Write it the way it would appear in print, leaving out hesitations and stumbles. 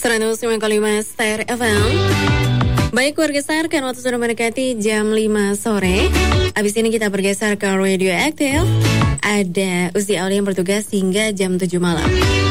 105,5 Star FM. Baik warga Star, kan waktu sudah mendekati jam 5 sore. Abis ini kita bergeser ke Radio Aktif. Ada Uzi Auli yang bertugas hingga jam 7 malam.